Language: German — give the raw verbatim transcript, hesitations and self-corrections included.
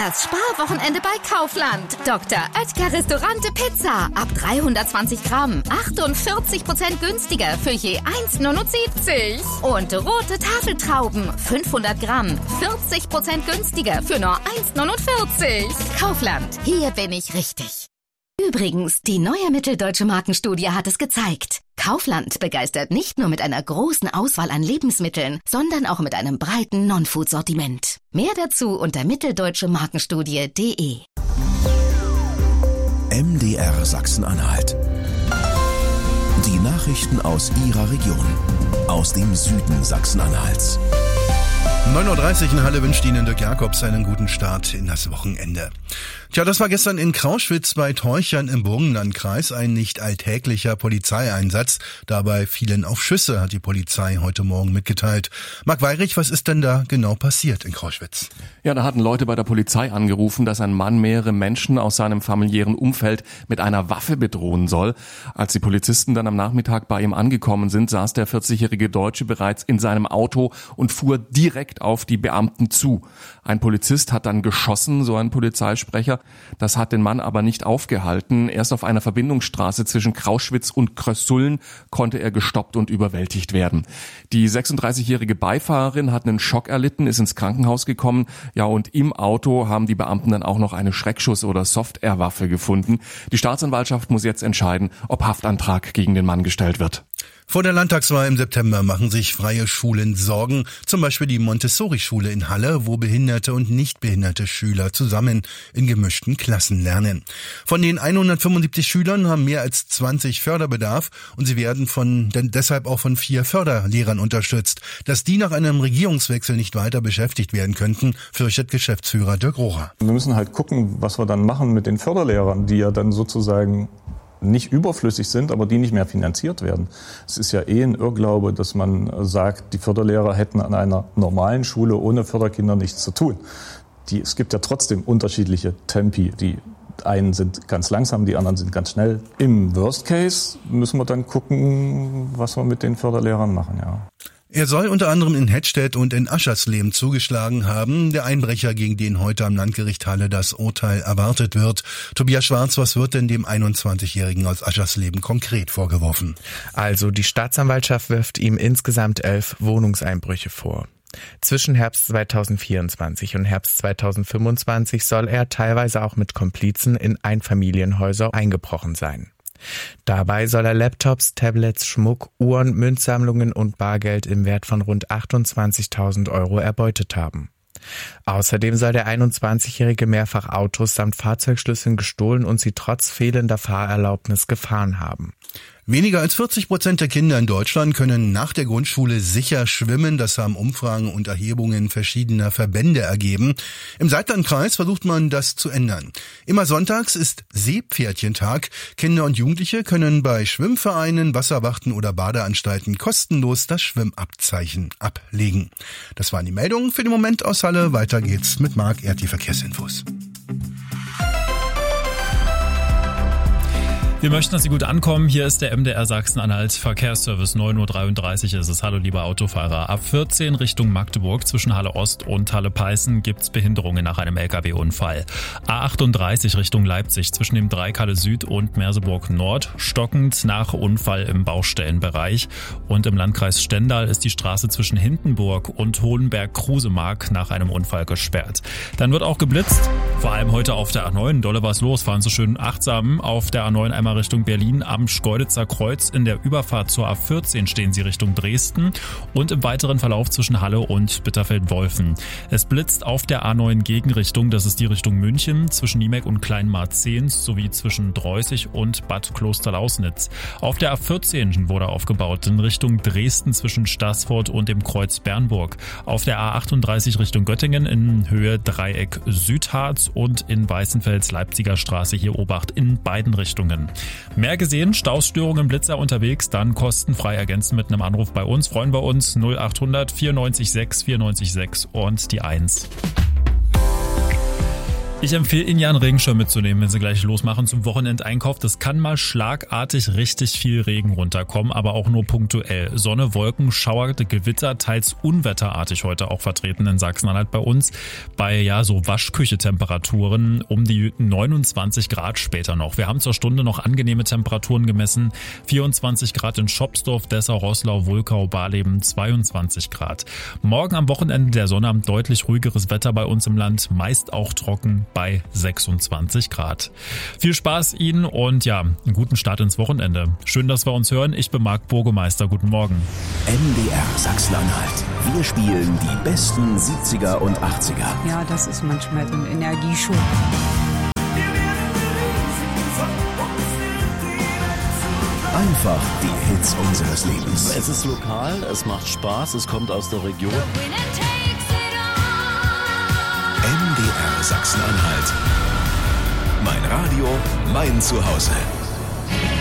Das Sparwochenende bei Kaufland. Doktor Oetker Restaurante Pizza. Ab dreihundertzwanzig Gramm. achtundvierzig Prozent günstiger für je eins Komma neunundsiebzig. Und rote Tafeltrauben. fünfhundert Gramm. vierzig Prozent günstiger für nur eins Komma neunundvierzig. Kaufland. Hier bin ich richtig. Übrigens, die neue Mitteldeutsche Markenstudie hat es gezeigt. Kaufland begeistert nicht nur mit einer großen Auswahl an Lebensmitteln, sondern auch mit einem breiten Non-Food-Sortiment. Mehr dazu unter mitteldeutsche markenstudie punkt de. M D R Sachsen-Anhalt. Die Nachrichten aus Ihrer Region, aus dem Süden Sachsen-Anhalts. neun Uhr dreißig in Halle wünscht Ihnen Dirk Jakobs einen guten Start in das Wochenende. Tja, das war gestern in Krauschwitz bei Teuchern im Burgenlandkreis ein nicht alltäglicher Polizeieinsatz. Dabei fielen auf Schüsse, hat die Polizei heute Morgen mitgeteilt. Marc Weyrich, was ist denn da genau passiert in Krauschwitz? Ja, da hatten Leute bei der Polizei angerufen, dass ein Mann mehrere Menschen aus seinem familiären Umfeld mit einer Waffe bedrohen soll. Als die Polizisten dann am Nachmittag bei ihm angekommen sind, saß der vierzigjährige Deutsche bereits in seinem Auto und fuhr direkt auf die Beamten zu. Ein Polizist hat dann geschossen, so ein Polizeisprecher. Das hat den Mann aber nicht aufgehalten. Erst auf einer Verbindungsstraße zwischen Krauschwitz und Krössuln konnte er gestoppt und überwältigt werden. Die sechsunddreißigjährige Beifahrerin hat einen Schock erlitten, ist ins Krankenhaus gekommen. Ja, und im Auto haben die Beamten dann auch noch eine Schreckschuss- oder Soft-Air-Waffe gefunden. Die Staatsanwaltschaft muss jetzt entscheiden, ob Haftantrag gegen den Mann gestellt wird. Vor der Landtagswahl im September machen sich freie Schulen Sorgen, zum Beispiel die Montessori-Schule in Halle, wo behinderte und nicht behinderte Schüler zusammen in gemischten Klassen lernen. Von den hundertfünfundsiebzig Schülern haben mehr als zwanzig Förderbedarf und sie werden von denn deshalb auch von vier Förderlehrern unterstützt. Dass die nach einem Regierungswechsel nicht weiter beschäftigt werden könnten, fürchtet Geschäftsführer Dirk Rohrer. Wir müssen halt gucken, was wir dann machen mit den Förderlehrern, die ja dann sozusagen nicht überflüssig sind, aber die nicht mehr finanziert werden. Es ist ja eh ein Irrglaube, dass man sagt, die Förderlehrer hätten an einer normalen Schule ohne Förderkinder nichts zu tun. Die, es gibt ja trotzdem unterschiedliche Tempi. Die einen sind ganz langsam, die anderen sind ganz schnell. Im Worst Case müssen wir dann gucken, was wir mit den Förderlehrern machen, ja. Er soll unter anderem in Hettstedt und in Aschersleben zugeschlagen haben. Der Einbrecher, gegen den heute am Landgericht Halle das Urteil erwartet wird. Tobias Schwarz, was wird denn dem einundzwanzigjährigen aus Aschersleben konkret vorgeworfen? Also die Staatsanwaltschaft wirft ihm insgesamt elf Wohnungseinbrüche vor. Zwischen Herbst zweitausendvierundzwanzig und Herbst zweitausendfünfundzwanzig soll er teilweise auch mit Komplizen in Einfamilienhäuser eingebrochen sein. Dabei soll er Laptops, Tablets, Schmuck, Uhren, Münzsammlungen und Bargeld im Wert von rund achtundzwanzigtausend Euro erbeutet haben. Außerdem soll der einundzwanzigjährige mehrfach Autos samt Fahrzeugschlüsseln gestohlen und sie trotz fehlender Fahrerlaubnis gefahren haben. Weniger als vierzig Prozent der Kinder in Deutschland können nach der Grundschule sicher schwimmen. Das haben Umfragen und Erhebungen verschiedener Verbände ergeben. Im Seitlandkreis versucht man, das zu ändern. Immer sonntags ist Seepferdchentag. Kinder und Jugendliche können bei Schwimmvereinen, Wasserwachten oder Badeanstalten kostenlos das Schwimmabzeichen ablegen. Das waren die Meldungen für den Moment aus Halle. Weiter geht's mit Marc, er hat die Verkehrsinfos. Wir möchten, dass Sie gut ankommen. Hier ist der M D R Sachsen-Anhalt Verkehrsservice. neun Uhr dreiunddreißig ist es. Hallo, liebe Autofahrer. Ab vierzehn Richtung Magdeburg zwischen Halle Ost und Halle Peißen gibt's Behinderungen nach einem L K W-Unfall. A achtunddreißig Richtung Leipzig zwischen dem Dreieck Halle Süd und Merseburg Nord stockend nach Unfall im Baustellenbereich. Und im Landkreis Stendal ist die Straße zwischen Hindenburg und Hohenberg-Krusemark nach einem Unfall gesperrt. Dann wird auch geblitzt. Vor allem heute auf der A neun. Dolle was los. Fahren Sie schön achtsam auf der A neun einmal Richtung Berlin am Schkeuditzer Kreuz. In der Überfahrt zur A vierzehn stehen Sie Richtung Dresden und im weiteren Verlauf zwischen Halle und Bitterfeld-Wolfen. Es blitzt auf der A neun Gegenrichtung, das ist die Richtung München, zwischen Niemek und Kleinmarzens sowie zwischen Dreußig und Bad Klosterlausnitz. Auf der A vierzehn wurde aufgebaut in Richtung Dresden zwischen Staßfurt und dem Kreuz Bernburg. Auf der A achtunddreißig Richtung Göttingen in Höhe Dreieck Südharz und in Weißenfels Leipziger Straße hier Obacht in beiden Richtungen. Mehr gesehen, Stausstörungen, Blitzer unterwegs, dann kostenfrei ergänzen mit einem Anruf bei uns. Freuen wir uns null achthundert vierundneunzig sechs vierundneunzig sechs und die eins. Ich empfehle Ihnen ja einen Regenschirm mitzunehmen, wenn Sie gleich losmachen zum Wochenendeinkauf. Das kann mal schlagartig richtig viel Regen runterkommen, aber auch nur punktuell. Sonne, Wolken, Schauer, Gewitter, teils unwetterartig heute auch vertreten in Sachsen-Anhalt bei uns. Bei ja so Waschküche-Temperaturen um die neunundzwanzig Grad später noch. Wir haben zur Stunde noch angenehme Temperaturen gemessen. vierundzwanzig Grad in Schopsdorf, Dessau, Roßlau, Wulkau, Barleben, zweiundzwanzig Grad. Morgen am Wochenende der Sonnabend deutlich ruhigeres Wetter bei uns im Land, meist auch trocken bei sechsundzwanzig Grad. Viel Spaß Ihnen und ja, einen guten Start ins Wochenende. Schön, dass wir uns hören. Ich bin Marc Burgemeister. Guten Morgen. M D R Sachsen-Anhalt. Wir spielen die besten siebziger und achtziger. Ja, das ist manchmal so ein Energieschub. Einfach die Hits unseres Lebens. Es ist lokal, es macht Spaß, es kommt aus der Region. M D R Sachsen-Anhalt. Mein Radio, mein Zuhause.